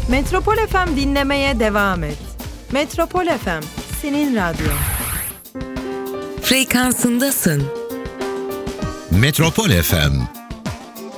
Metropol FM dinlemeye devam et. Metropol FM, senin radyon. Frekansındasın. Metropol FM